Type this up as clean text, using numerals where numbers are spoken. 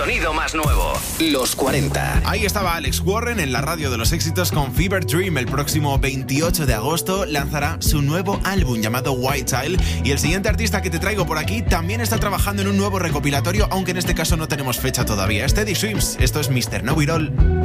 sonido más nuevo. Los 40. Ahí estaba Alex Warren en la radio de los éxitos con Fever Dream. El próximo 28 de agosto lanzará su nuevo álbum llamado White Child. Y el siguiente artista que te traigo por aquí también está trabajando en un nuevo recopilatorio, aunque en este caso no tenemos fecha todavía. Es Teddy Swims. Esto es Mr. Know It All.